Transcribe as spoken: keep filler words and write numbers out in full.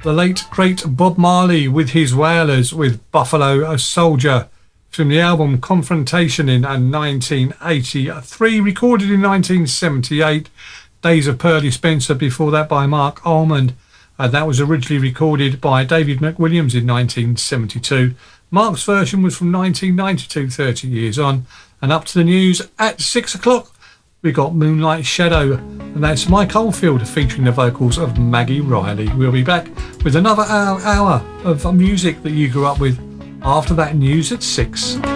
the late great Bob Marley with his Wailers with Buffalo Soldier from the album Confrontation in nineteen eighty-three, recorded in nineteen seventy-eight. Days of Pearly Spencer before that by Mark Almond. Uh, that was originally recorded by David McWilliams in nineteen seventy-two. Mark's version was from nineteen ninety-two, thirty years on. And up to the news at six o'clock, we got Moonlight Shadow, and that's Mike Oldfield featuring the vocals of Maggie Riley. We'll be back with another hour, hour of music that you grew up with after that news at six.